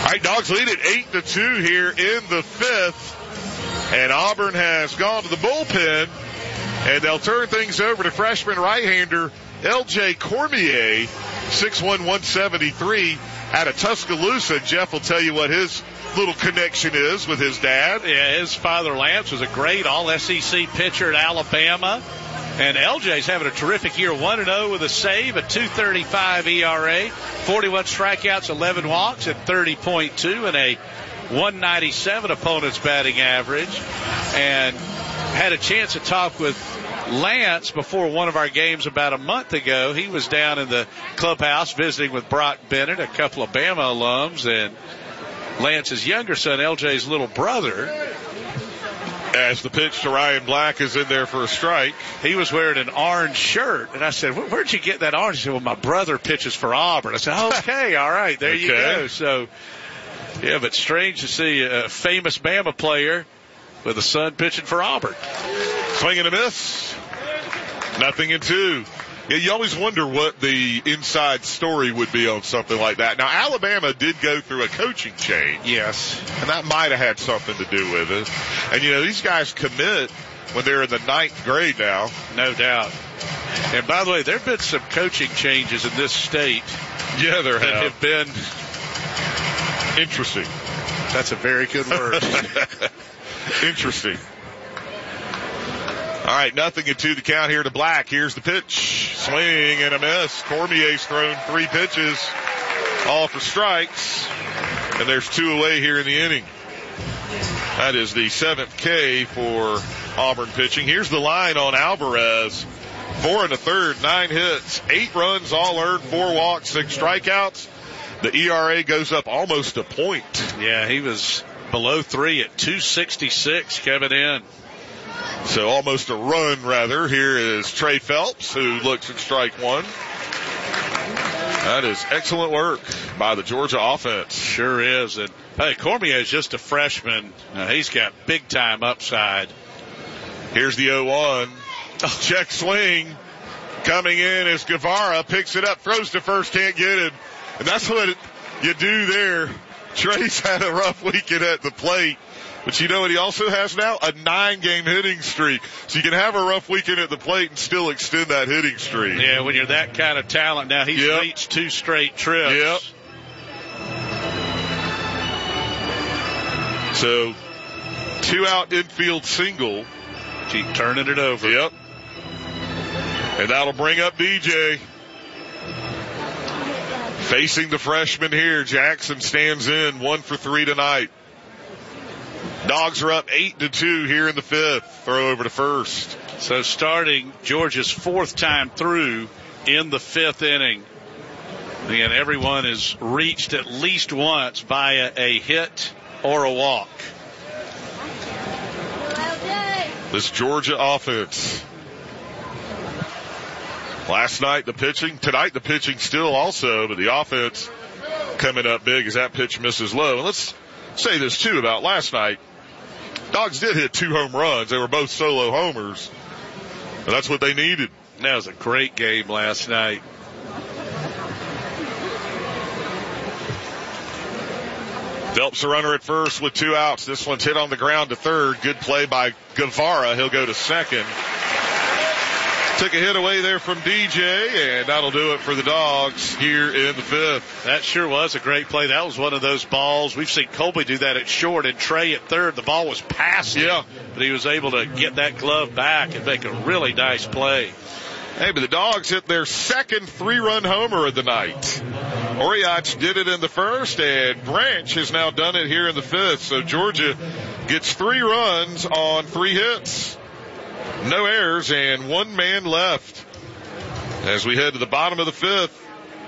All right, Dogs lead it 8-2 here in the fifth. And Auburn has gone to the bullpen, and they'll turn things over to freshman right-hander L.J. Cormier, 6'1", 173, out of Tuscaloosa. Jeff will tell you what his little connection is with his dad. Yeah, his father, Lance, was a great all-SEC pitcher at Alabama. And LJ's having a terrific year, 1-0 with a save, a 2.35 ERA, 41 strikeouts, 11 walks at 30.2, and a 197 opponent's batting average. And had a chance to talk with Lance before one of our games about a month ago. He was down in the clubhouse visiting with Brock Bennett, a couple of Bama alums, and Lance's younger son, LJ's little brother. As the pitch to Ryan Black is in there for a strike. He was wearing an orange shirt, and I said, where'd you get that orange? He said, well, my brother pitches for Auburn. I said, okay, all right, there you go. So, yeah, but strange to see a famous Bama player with a son pitching for Auburn. Swing and a miss. 0-2. Yeah, you always wonder what the inside story would be on something like that. Now, Alabama did go through a coaching change. Yes. And that might have had something to do with it. And, you know, these guys commit when they're in the 9th grade now. No doubt. And, by the way, there have been some coaching changes in this state. Yeah, there have been. Interesting. That's a very good word. Interesting. All right, 0-2 the count here to Black. Here's the pitch. Swing and a miss. Cormier's thrown 3 pitches, all for strikes. And there's 2 away here in the inning. That is the 7th K for Auburn pitching. Here's the line on Alvarez. 4 1/3, 9 hits, 8 runs, all earned, 4 walks, 6 strikeouts. The ERA goes up almost a point. Yeah, he was below 3 at 2.66 coming in. So almost a run, rather. Here is Trey Phelps, who looks at strike 1. That is excellent work by the Georgia offense. Sure is. And hey, Cormier is just a freshman. He's got big-time upside. Here's the 0-1. Check swing. Coming in as Guevara picks it up, throws to first, can't get it. And that's what you do there. Trey's had a rough weekend at the plate. But you know what he also has now? A 9-game hitting streak. So you can have a rough weekend at the plate and still extend that hitting streak. Yeah, when you're that kind of talent. Now he's reached 2 straight trips. Yep. So 2-out infield single. Keep turning it over. Yep. And that'll bring up DJ. Facing the freshman here, Jackson stands in 1 for 3 tonight. Dogs are up 8-2 here in the 5th. Throw over to first. So starting Georgia's 4th time through in the 5th inning. Again, everyone has reached at least once via a hit or a walk. This Georgia offense. Last night the pitching, tonight the pitching still also, but the offense coming up big as that pitch misses low. And let's say this too about last night. Dogs did hit 2 home runs. They were both solo homers. But that's what they needed. That was a great game last night. Phelps a runner at first with 2 outs. This one's hit on the ground to third. Good play by Guevara. He'll go to second. Took a hit away there from DJ, and that'll do it for the Dogs here in the 5th. That sure was a great play. That was one of those balls. We've seen Colby do that at short and Trey at third. The ball was past him, but he was able to get that glove back and make a really nice play. Hey, but the Dogs hit their second 3-run homer of the night. Oriach did it in the first, and Branch has now done it here in the 5th. So Georgia gets 3 runs on 3 hits. No errors and 1 man left. As we head to the bottom of the 5th,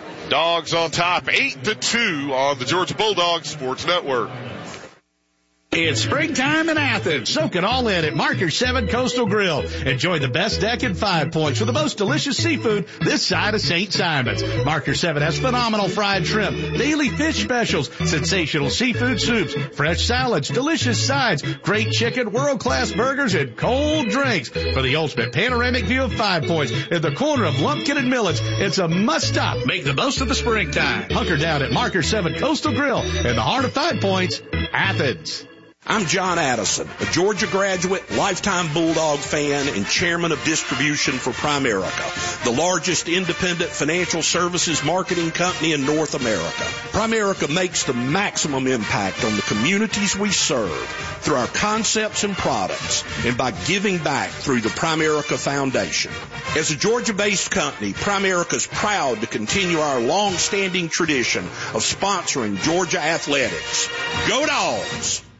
Dogs on top, 8-2 on the Georgia Bulldogs Sports Network. It's springtime in Athens. Soak it all in at Marker 7 Coastal Grill. Enjoy the best deck and 5 Points with the most delicious seafood this side of St. Simon's. Marker 7 has phenomenal fried shrimp, daily fish specials, sensational seafood soups, fresh salads, delicious sides, great chicken, world-class burgers, and cold drinks. For the ultimate panoramic view of 5 Points at the corner of Lumpkin and Millets, it's a must-stop. Make the most of the springtime. Hunker down at Marker 7 Coastal Grill in the heart of 5 Points, Athens. I'm John Addison, a Georgia graduate, lifetime Bulldog fan, and chairman of distribution for Primerica, the largest independent financial services marketing company in North America. Primerica makes the maximum impact on the communities we serve through our concepts and products and by giving back through the Primerica Foundation. As a Georgia-based company, Primerica is proud to continue our long-standing tradition of sponsoring Georgia athletics. Go Dogs!